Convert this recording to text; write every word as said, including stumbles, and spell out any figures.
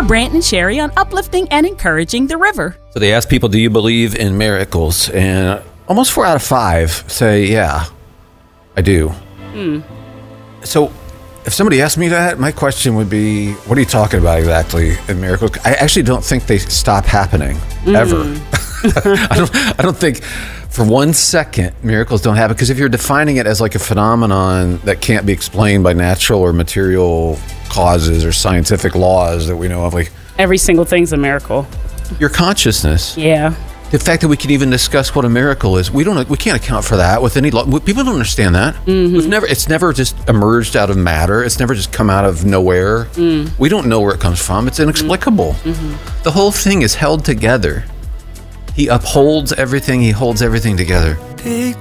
Brant and Sherry on uplifting and encouraging the river. So they ask people, do you believe in miracles? And almost four out of five say, yeah, I do. Hmm. So if somebody asked me that, my question would be, what are you talking about exactly in miracles? I actually don't think they stop happening, mm. ever. I don't I don't think for one second miracles don't happen, because if you're defining it as like a phenomenon that can't be explained by natural or material causes or scientific laws that we know of, like every single thing's a miracle. Your consciousness. Yeah. The fact that we can even discuss what a miracle is, we don't, we can't account for that with any law. People don't understand that. Mm-hmm. We've never, it's never just emerged out of matter. It's never just come out of nowhere. Mm. We don't know where it comes from. It's inexplicable. Mm-hmm. The whole thing is held together. He upholds everything. He holds everything together.